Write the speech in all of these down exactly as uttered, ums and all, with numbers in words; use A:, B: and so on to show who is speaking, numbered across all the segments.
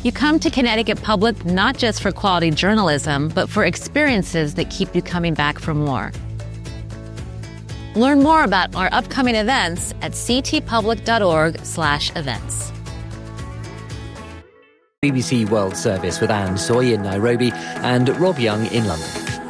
A: You come to Connecticut Public not just for quality journalism, but for experiences that keep you coming back for more. Learn more about our upcoming events at ctpublic.org slash events.
B: B B C World Service with Anne Soy in Nairobi and Rob Young in London.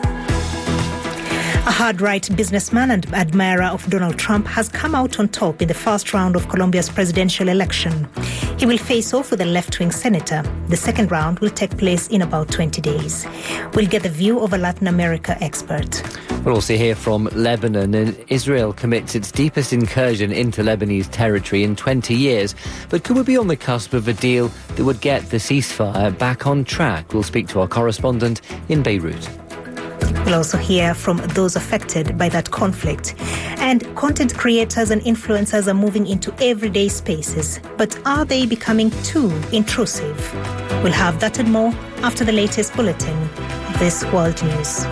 C: A hard-right businessman and admirer of Donald Trump has come out on top in the first round of Colombia's presidential election. He will face off with a left-wing senator. The second round will take place in about twenty days. We'll get the view of a Latin America expert.
B: We'll also hear from Lebanon, and Israel commits its deepest incursion into Lebanese territory in twenty years. But could we be on the cusp of a deal that would get the ceasefire back on track? We'll speak to our correspondent in Beirut.
C: We'll also hear from those affected by that conflict. And content creators and influencers are moving into everyday spaces. But are they becoming too intrusive? We'll have that and more after the latest bulletin of This World News.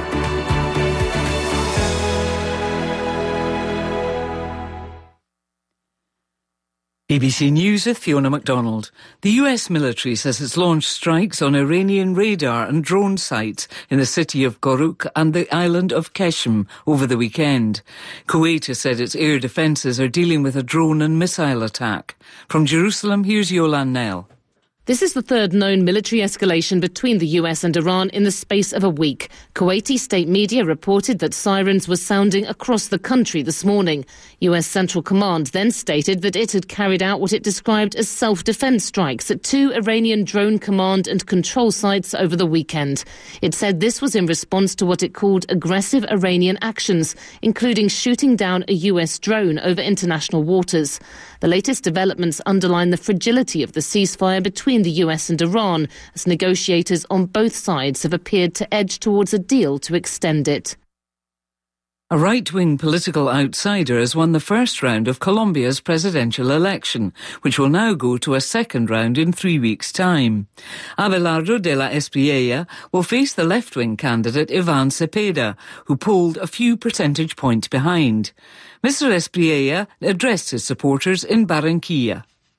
D: B B C News with Fiona MacDonald. The U S military says it's launched strikes on Iranian radar and drone sites in the city of Goruk and the island of Qeshm over the weekend. Kuwait has said its air defences are dealing with a drone and missile attack. From Jerusalem, here's Yolan Nell.
E: This is the third known military escalation between the U S and Iran in the space of a week. Kuwaiti state media reported that sirens were sounding across the country this morning. U S Central Command then stated that it had carried out what it described as self-defense strikes at two Iranian drone command and control sites over the weekend. It said this was in response to what it called aggressive Iranian actions, including shooting down a U S drone over international waters. The latest developments underline the fragility of the ceasefire between the U S and Iran, as negotiators on both sides have appeared to edge towards a deal to extend it.
D: A right-wing political outsider has won the first round of Colombia's presidential election, which will now go to a second round in three weeks' time. Abelardo de la Espriella will face the left-wing candidate Iván Cepeda, who polled a few percentage points behind. Mister Espriella addressed his supporters in Barranquilla.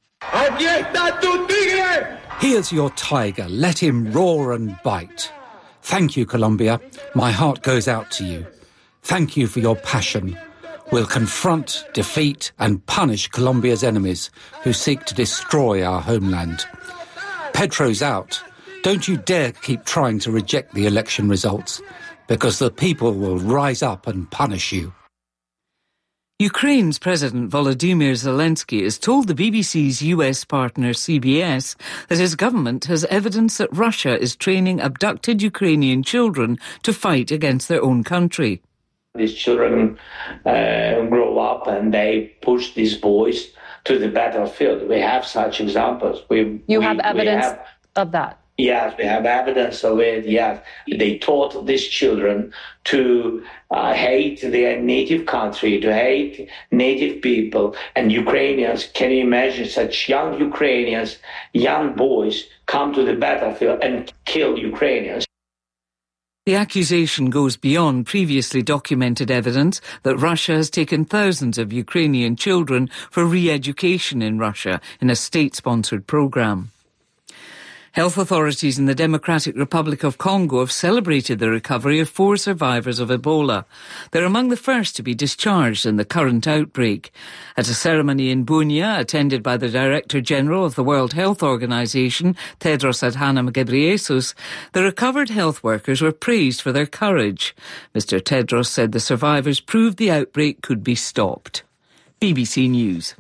F: Here's your tiger. Let him roar and bite. Thank you, Colombia. My heart goes out to you. Thank you for your passion. We'll confront, defeat and punish Colombia's enemies who seek to destroy our homeland. Petro's out. Don't you dare keep trying to reject the election results, because the people will rise up and punish you.
D: Ukraine's President Volodymyr Zelensky has told the B B C's U S partner C B S that his government has evidence that Russia is training abducted Ukrainian children to fight against their own country.
G: These children uh, grow up and they push these boys to the battlefield. We have such examples. We,
E: you
G: we,
E: have evidence
G: have,
E: of that?
G: Yes, we have evidence of it, yes. They taught these children to uh, hate their native country, to hate native people. And Ukrainians, can you imagine such young Ukrainians, young boys, come to the battlefield and kill Ukrainians?
D: The accusation goes beyond previously documented evidence that Russia has taken thousands of Ukrainian children for re-education in Russia in a state-sponsored programme. Health authorities in the Democratic Republic of Congo have celebrated the recovery of four survivors of Ebola. They're among the first to be discharged in the current outbreak. At a ceremony in Bunia, attended by the Director General of the World Health Organization, Tedros Adhanom Ghebreyesus, the recovered health workers were praised for their courage. Mister Tedros said the survivors proved the outbreak could be stopped. B B C News.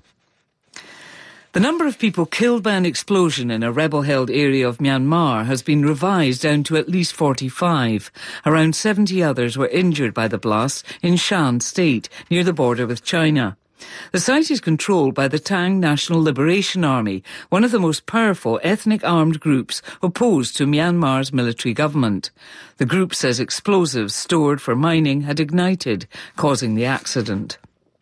D: The number of people killed by an explosion in a rebel-held area of Myanmar has been revised down to at least forty-five. Around seventy others were injured by the blast in Shan State, near the border with China. The site is controlled by the Tang National Liberation Army, one of the most powerful ethnic armed groups opposed to Myanmar's military government. The group says explosives stored for mining had ignited, causing the accident.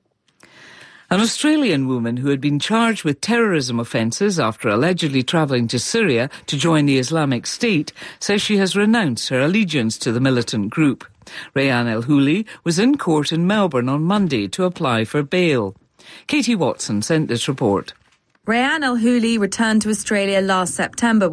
D: An Australian woman who had been charged with terrorism offences after allegedly travelling to Syria to join the Islamic State says she has renounced her allegiance to the militant group. Rayan El-Houli was in court in Melbourne on Monday to apply for bail. Katie Watson sent this report.
H: Rayan El-Houli returned to Australia last September